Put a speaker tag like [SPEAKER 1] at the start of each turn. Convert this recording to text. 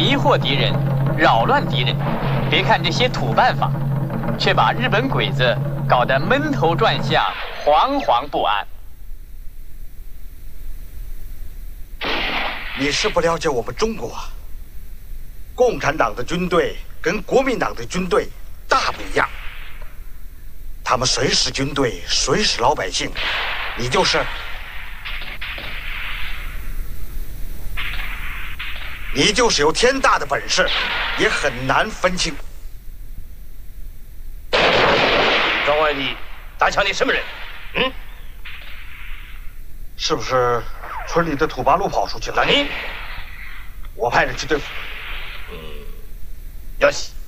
[SPEAKER 1] 迷惑敌人，扰乱敌人。别看这些土办法，却把日本鬼子搞得闷头转向，惶惶不安。
[SPEAKER 2] 你是不了解我们中国，共产党的军队跟国民党的军队大不一样。他们谁是军队，谁是老百姓，你就是有天大的本事，也很难分清。
[SPEAKER 3] 张外弟，打枪的什么人？
[SPEAKER 2] 是不是村里的土八路跑出去了？
[SPEAKER 3] 那你，
[SPEAKER 2] 我派人去对付。
[SPEAKER 3] 要西。